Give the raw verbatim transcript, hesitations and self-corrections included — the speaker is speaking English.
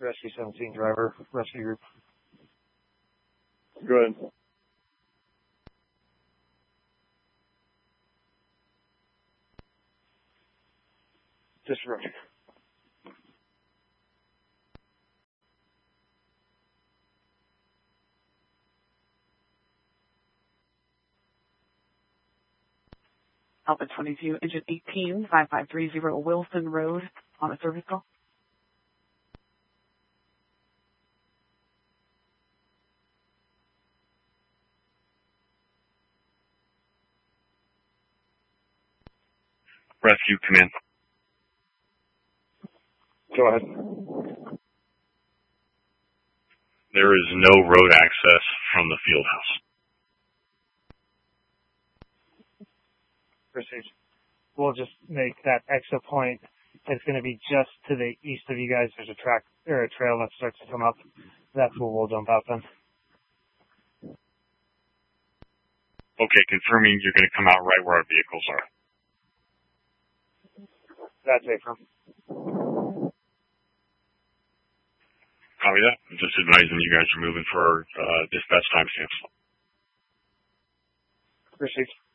Rescue seventeen driver, rescue group. Go ahead. Just roger. Alpha twenty-two, engine eighteen, five five three zero Wilson Road on a service call. Rescue, come in. Go ahead. There is no road access from the field house. Proceed. We'll just make that exit point. It's going to be just to the east of you guys. There's a track or a trail that starts to come up. That's where we'll jump out then. Okay, confirming you're going to come out right where our vehicles are. That's it from. Copy that. I'm just advising you guys are moving for uh, dispatch timestamps. Proceed.